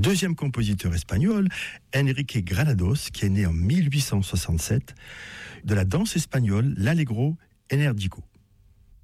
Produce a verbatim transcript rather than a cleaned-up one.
Deuxième compositeur espagnol, Enrique Granados, qui est né en mille huit cent soixante-sept, de la danse espagnole, l'allegro enérgico.